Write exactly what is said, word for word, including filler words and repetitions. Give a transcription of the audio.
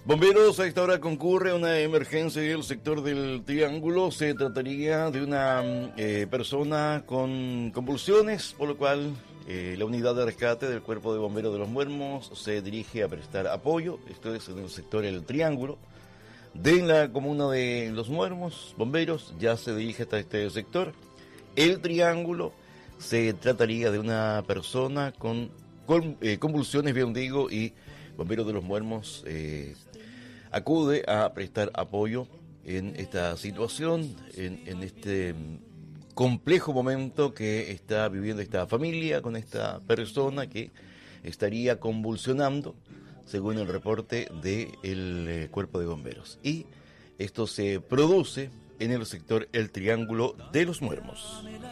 Bomberos a esta hora concurre una emergencia en el sector del Triángulo. Se trataría de una eh, persona con convulsiones, por lo cual eh, la unidad de rescate del Cuerpo de Bomberos de Los Muermos se dirige a prestar apoyo. Esto es en el sector del Triángulo de la comuna de Los Muermos. Bomberos ya se dirige hasta este sector. El Triángulo se trataría de una persona con, con eh, convulsiones, bien digo, y Bomberos de Los Muermos eh, acude a prestar apoyo en esta situación, en, en este complejo momento que está viviendo esta familia con esta persona que estaría convulsionando, según el reporte del eh, Cuerpo de Bomberos. Y esto se produce en el sector El Triángulo de Los Muermos.